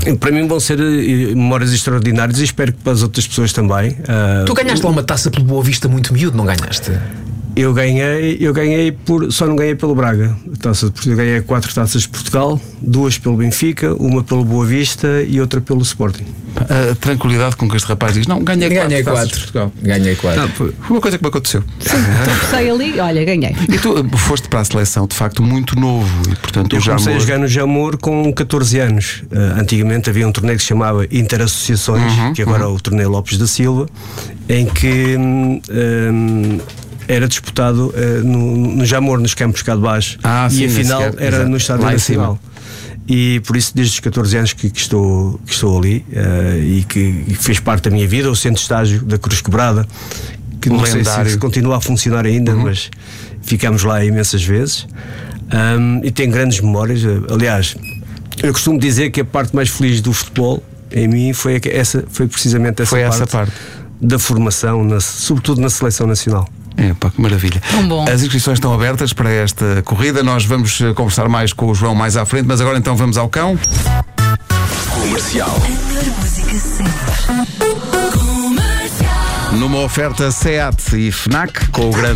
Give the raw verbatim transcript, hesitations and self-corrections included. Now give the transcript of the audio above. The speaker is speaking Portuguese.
Para mim vão ser memórias extraordinárias e espero que para as outras pessoas também. Uh, tu ganhaste lá uma taça pelo Boa Vista muito miúdo, não ganhaste? Eu ganhei, eu ganhei por, só não ganhei pelo Braga. Taça, eu ganhei quatro taças de Portugal, duas pelo Benfica, uma pelo Boa Vista e outra pelo Sporting. A tranquilidade com que este rapaz diz: não, ganhei, ganhei quatro, quatro. taças de Portugal. Ganhei quatro. Não, foi uma coisa que me aconteceu. Sim, tropecei ali, olha, ganhei. E tu foste para a seleção de facto muito novo e, portanto, eu o comecei Jamor... a jogar no Jamor com catorze anos. Uh, antigamente havia um torneio que se chamava Interassociações, uhum, que agora uhum. é o torneio Lopes da Silva, em que um, um, era disputado uh, no, no Jamor, nos campos cá de baixo. Ah, e sim, a final era exato. no Estádio Lá Nacional. E por isso, desde os catorze anos que, que, estou, que estou ali uh, e que e fez parte da minha vida, o centro de estágio da Cruz Quebrada, que não sei se, se continua a funcionar ainda, uhum. mas ficamos lá imensas vezes. Um, e tenho grandes memórias. Aliás, eu costumo dizer que a parte mais feliz do futebol em mim foi, essa, foi precisamente essa, foi parte, essa parte da formação, na, sobretudo na seleção nacional. É, pá, que maravilha. Tão bom. As inscrições estão abertas para esta corrida. Nós vamos conversar mais com o João mais à frente, mas agora então vamos ao cão. Comercial. Numa oferta SEAT e FNAC com o grande